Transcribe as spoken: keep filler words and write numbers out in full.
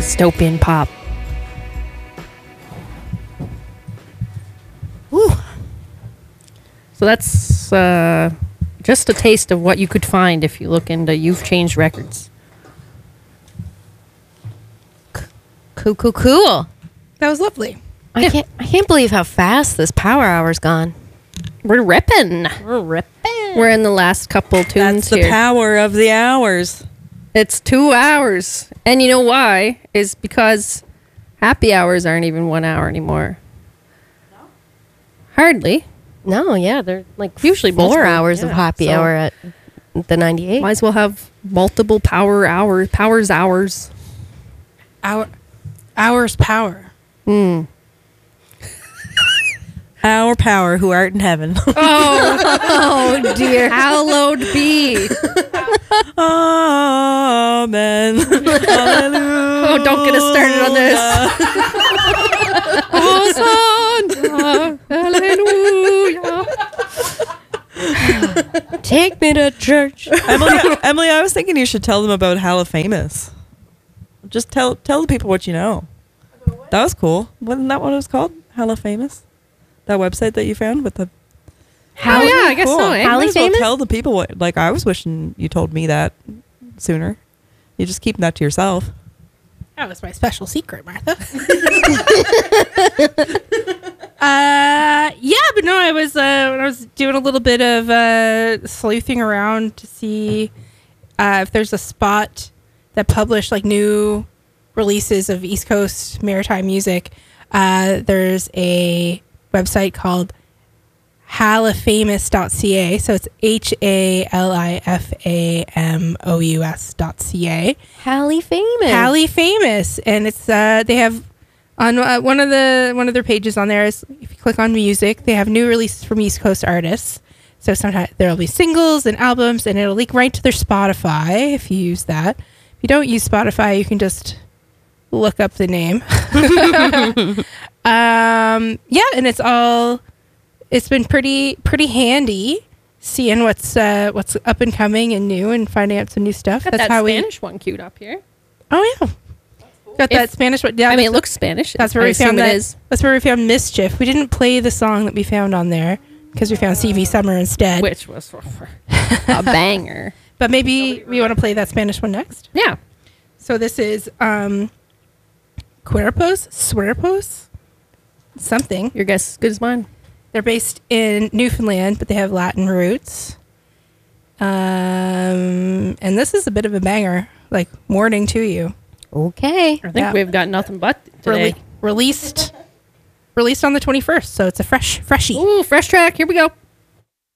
Dystopian pop. Woo. So that's uh, just a taste of what you could find if you look into You've Changed Records. Cool, cool, cool. That was lovely. I can't. I can't believe how fast this power hour's gone. We're ripping. We're ripping. We're in the last couple tunes That's the here. power of the hours. It's two hours. And you know why? Is because happy hours aren't even one hour anymore. No? Hardly. No, yeah, they're like Usually four multiple, hours of yeah, happy so- hour at the ninety-eight. Might as well have multiple power hours. Powers hours. Hour, hours power. Hmm. Our power who art in heaven. Oh, oh dear. Hallowed be. Amen. Hallelujah. Oh, don't get us started on this. Hosanna. Hallelujah. Take me to church. Emily, Emily, I was thinking you should tell them about Halla Famous. Just tell tell the people what you know. That was cool. Wasn't that what it was called? Halla Famous? That website that you found with the... Oh, yeah, I guess Cool. so, eh? Halla Might as well Famous? tell the people what... Like, I was wishing you told me that sooner. You're just keeping that to yourself. That was my special secret, Martha. uh, yeah, but no, I was uh, when I was doing a little bit of uh, sleuthing around to see uh, if there's a spot that published like new releases of East Coast maritime music. Uh, there's a website called halifamous dot c a, so it's H A L I F A M O U S dot C A. Hally famous. Hally Famous, and it's uh, they have on uh, one of the one of their pages on there is if you click on music, they have new releases from East Coast artists. So sometimes there'll be singles and albums, and it'll link right to their Spotify if you use that. If you don't use Spotify, you can just look up the name. um, yeah, and it's all. It's been pretty pretty handy seeing what's uh, what's up and coming and new and finding out some new stuff. Got That's that how Spanish one queued up here. we. Oh yeah, got that If- Spanish one. Yeah, I mean, it that's- looks Spanish. That's where I we assume found it that. is. That's where we found Mischief. We didn't play the song that we found on there because we found C V Summer instead. Which was a banger. But maybe we want to play that Spanish one next. Yeah. So this is um, Cuerpos, Suerpos, something. Your guess is as good as mine. They're based in Newfoundland, but they have Latin roots. Um, and this is a bit of a banger, like Morning to You. Okay. I think Yeah. we've got nothing but today. Rele- released, released on the twenty-first, so it's a fresh, freshie. Ooh, fresh track. Here we go.